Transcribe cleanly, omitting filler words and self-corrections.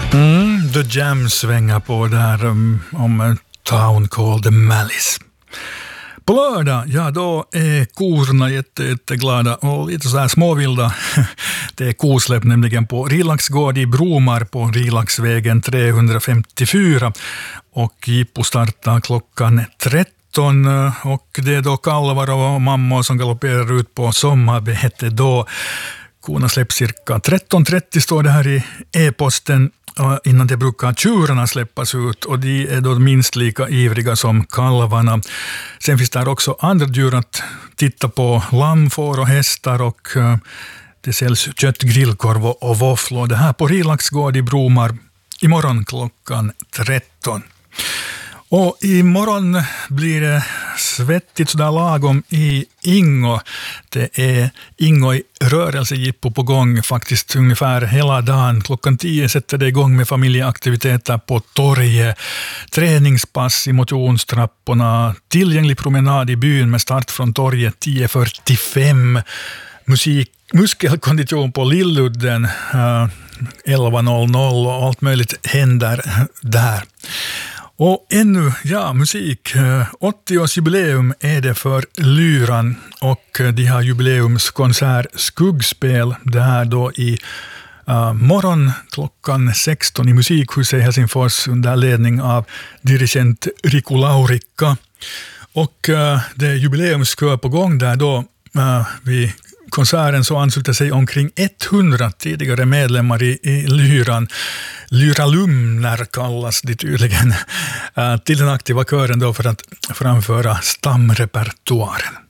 The Jam svänger på där om en town called Malice. På lördag, ja då är korna jätteglada och lite så här småvilda. Det är kosläpp nämligen på Rilaxgård i Bromar på Rilaxvägen 354. Och jippo startar klockan 13 och det är då kalvar och mammor som galopperar ut på sommarbete då. Korna släpps cirka 13.30 står det här i e-posten. Innan det brukar tjurarna släppas ut och de är då minst lika ivriga som kalvarna. Sen finns det också andra djur att titta på, lamm, får och hästar och det säljs kött, grillkorv och våfflor. Det här på Rilaxgård i Bromar imorgon klockan 13. Och imorgon blir det svettigt sådär lagom i Ingo. Det är Ingo i rörelsejippo på gång faktiskt ungefär hela dagen. Klockan 10 sätter det igång med familjeaktiviteter på torget. Träningspass i motionstrapporna. Tillgänglig promenad i byn med start från torget 10.45. Muskelkondition på Lilludden 11.00 och allt möjligt händer där. Och ännu, musik. 80-årsjubileum är det för Lyran och de har jubileumskonsert Skuggspel. Det här då i morgon klockan 16 i Musikhuset i Helsingfors under ledning av dirigent Riku Laurikka. Och det är jubileumskör på gång där då vid konserten så ansluter sig omkring 100 tidigare medlemmar i Lyran. Lyralumner kallas de tydligen till den aktiva kören då för att framföra stamrepertoaren.